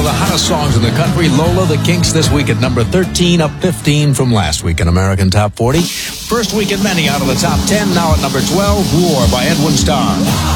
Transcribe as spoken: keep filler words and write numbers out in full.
of the hottest songs in the country. Lola, the Kinks, this week at number thirteen, up fifteen from last week in American Top forty. First week in many out of the top ten, now at number twelve, War by Edwin Starr.